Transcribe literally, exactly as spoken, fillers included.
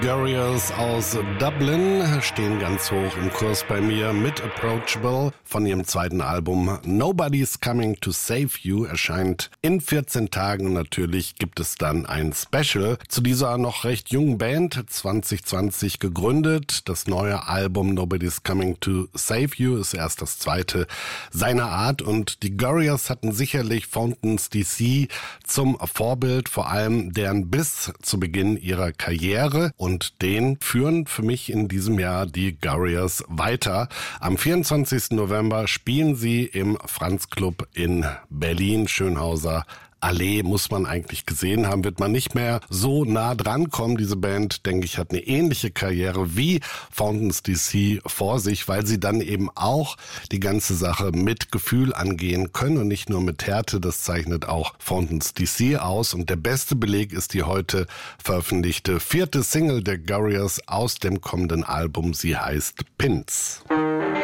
Gorias aus Dublin stehen ganz hoch im Kurs bei mir mit Approachable von ihrem zweiten Album Nobody's Coming to Save You erscheint in vierzehn Tagen und natürlich gibt es dann ein Special zu dieser noch recht jungen Band, zwanzig zwanzig gegründet. Das neue Album Nobody's Coming to Save You ist erst das zweite seiner Art und die Gorias hatten sicherlich Fountains D C zum Vorbild, vor allem deren Biss zu Beginn ihrer Karriere. Und Und den führen für mich in diesem Jahr die Gorias weiter. Am vierundzwanzigsten November spielen sie im Franz Club in Berlin, Schönhauser Allee, muss man eigentlich gesehen haben, wird man nicht mehr so nah dran kommen. Diese Band, denke ich, hat eine ähnliche Karriere wie Fountains D C vor sich, weil sie dann eben auch die ganze Sache mit Gefühl angehen können und nicht nur mit Härte. Das zeichnet auch Fountains D C aus. Und der beste Beleg ist die heute veröffentlichte vierte Single der Gorias aus dem kommenden Album. Sie heißt Pins.